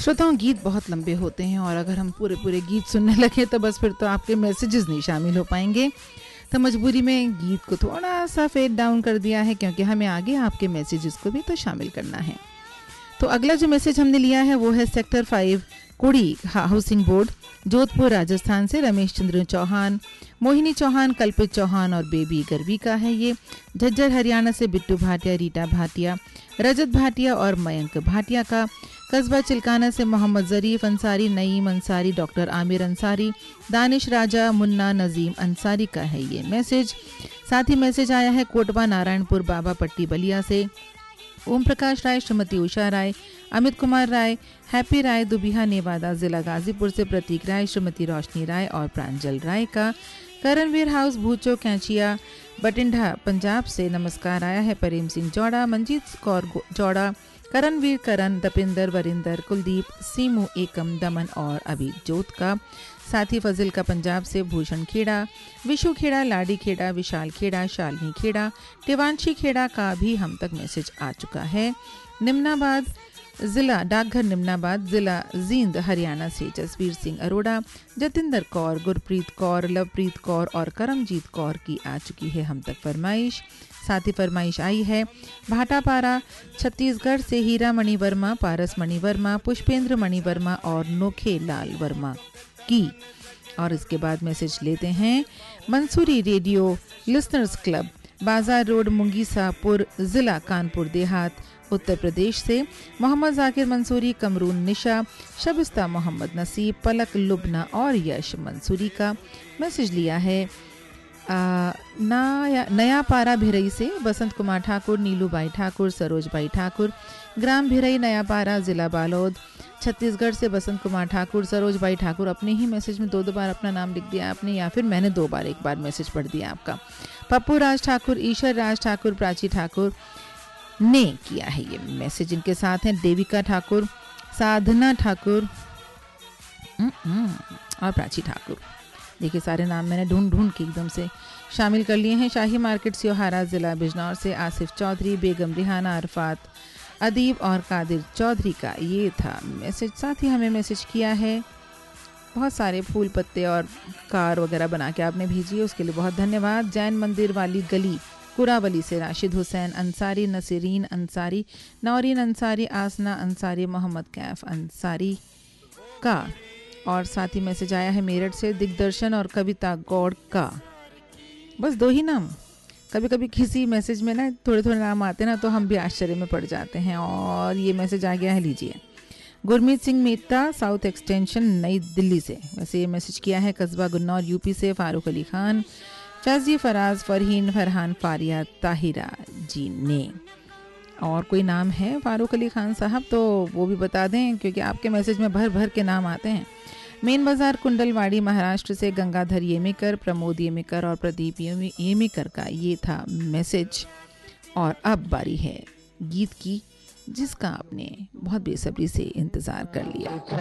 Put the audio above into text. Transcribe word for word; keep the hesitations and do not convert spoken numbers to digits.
श्रोताओं, गीत बहुत लंबे होते हैं और अगर हम पूरे पूरे गीत सुनने लगे तो बस फिर तो आपके मैसेजेस नहीं शामिल हो पाएंगे। तो मजबूरी में गीत को थोड़ा सा फेड डाउन कर दिया है क्योंकि हमें आगे आपके मैसेजेस को भी तो शामिल करना है। तो अगला जो मैसेज हमने लिया है वो है सेक्टर फाइव कुड़ी हाउसिंग बोर्ड, जोधपुर राजस्थान से रमेश चंद्र चौहान, मोहिनी चौहान, कल्पित चौहान और बेबी गरबी का है ये। झज्जर हरियाणा से बिट्टू भाटिया, रीटा भाटिया, रजत भाटिया और मयंक भाटिया का। कस्बा चिल्काना से मोहम्मद जरीफ अंसारी, नईम अंसारी, डॉक्टर आमिर अंसारी, दानिश राजा, मुन्ना नजीम अंसारी का है ये मैसेज। साथ ही मैसेज आया है कोटवा नारायणपुर बाबा पट्टी बलिया से ओम प्रकाश राय, श्रीमती उषा राय, अमित कुमार राय, हैप्पी राय, दुबिहा नेवादा जिला गाजीपुर से प्रतीक राय, श्रीमती रोशनी राय और प्रांजल राय का। करणवीर हाउस भूचो कैंचिया बटिंडा पंजाब से नमस्कार आया है प्रेम सिंह जौड़ा, मंजीत कौर जौड़ा, करणवीर, करण, दपिंदर, वरिंदर, कुलदीप, सीमू, एकम, दमन और अभिजोत का। साथ ही फजिल का पंजाब से भूषण खेड़ा, विशु खेड़ा, लाडी खेड़ा, विशाल खेड़ा, शालिनी खेड़ा, टिवांशी खेड़ा का भी हम तक मैसेज आ चुका है। निम्नाबाद जिला डाकघर निम्नाबाद जिला जींद हरियाणा से जसवीर सिंह अरोड़ा, जतिंदर कौर, गुरप्रीत कौर, लवप्रीत कौर और करमजीत कौर की आ चुकी है हम तक फरमाइश। साथ ही फरमाइश आई है भाटापारा छत्तीसगढ़ से हीरा मणि वर्मा, पारस मणि वर्मा, पुष्पेंद्र मणि वर्मा और नोखे लाल वर्मा की। और इसके बाद मैसेज लेते हैं मंसूरी रेडियो लिसनर्स क्लब, बाजार रोड, मुंगीसापुर जिला कानपुर देहात उत्तर प्रदेश से मोहम्मद जाकिर मंसूरी, कमरून निशा, शबिस्ता मोहम्मद नसीब, पलक लुबना और यश मंसूरी का। मैसेज लिया है आ, नया नया पारा भिरई से बसंत कुमार ठाकुर, नीलूबाई ठाकुर, सरोजबाई ठाकुर, ग्राम भिरई नया पारा जिला बालोद छत्तीसगढ़ से बसंत कुमार ठाकुर, सरोजबाई ठाकुर। अपने ही मैसेज में दो दो बार अपना नाम लिख दिया आपने या फिर मैंने दो बार एक बार मैसेज पढ़ दिया आपका। पप्पू राज ठाकुर, ईश्वर राज ठाकुर, प्राची ठाकुर ने किया है ये मैसेज। इनके साथ हैं देविका ठाकुर, साधना ठाकुर और प्राची ठाकुर। देखिए सारे नाम मैंने ढूंढ ढूंढ के एकदम से शामिल कर लिए हैं। शाही मार्केट सियोहारा जिला बिजनौर से आसिफ चौधरी, बेगम रिहाना, अरफात, अदीब और कादिर चौधरी का ये था मैसेज। साथ ही हमें मैसेज किया है बहुत सारे फूल पत्ते और कार वगैरह बना के आपने भेजी है, उसके लिए बहुत धन्यवाद। जैन मंदिर वाली गली कुरावली से राशिद हुसैन अंसारी, नसीरीन अंसारी, नौरीन अंसारी, आसना अंसारी, मोहम्मद कैफ अंसारी का। और साथ ही मैसेज आया है मेरठ से दिग्दर्शन और कविता गौड़ का। बस दो ही नाम, कभी कभी किसी मैसेज में ना थोड़े थोड़े नाम आते हैं ना तो हम भी आश्चर्य में पड़ जाते हैं। और ये मैसेज आ गया है, लीजिए। गुरमीत सिंह मेहता, साउथ एक्सटेंशन, नई दिल्ली से। वैसे ये मैसेज किया है कस्बा गुन्नौर यूपी से फारूक अली खान, फैजी, फराज, फरहीन, फरहान, फारिया, ताहिरा जी ने। और कोई नाम है फारूक अली खान साहब तो वो भी बता दें क्योंकि आपके मैसेज में भर भर के नाम आते हैं। मेन बाजार कुंडलवाड़ी महाराष्ट्र से गंगाधर येमेकर, प्रमोद येमेकर और प्रदीप येमेकर का ये था मैसेज। और अब बारी है गीत की जिसका आपने बहुत बेसब्री से इंतज़ार कर लिया।